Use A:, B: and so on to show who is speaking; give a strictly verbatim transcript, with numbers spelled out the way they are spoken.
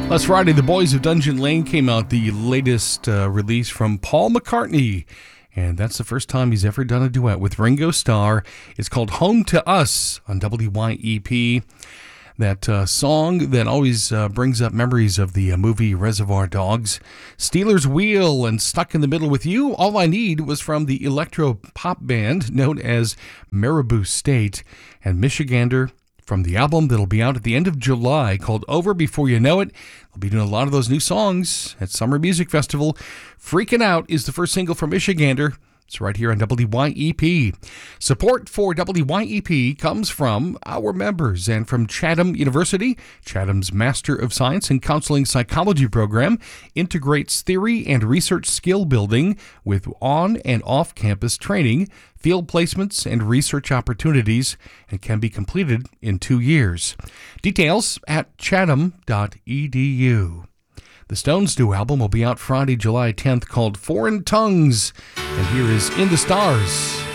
A: Last Friday, The Boys of Dungeon Lane came out, the latest uh, release from Paul McCartney. And that's the first time he's ever done a duet with Ringo Starr. It's called Home to Us on W Y E P. That uh, song that always uh, brings up memories of the uh, movie Reservoir Dogs. Steelers Wheel and Stuck in the Middle with You. All I Need was from the electro pop band known as Marabou State. And Michigander from the album that'll be out at the end of July called Over Before You Know It. They'll be doing a lot of those new songs at Summer Music Festival. Freaking Out is the first single from Michigander. It's right here on W Y E P. Support for W Y E P comes from our members and from Chatham University. Chatham's Master of Science in Counseling Psychology program integrates theory and research skill building with on- and off-campus training, field placements, and research opportunities, and can be completed in two years. Details at chatham dot e d u. The Stones' new album will be out Friday, July tenth, called Foreign Tongues. And here is In the Stars.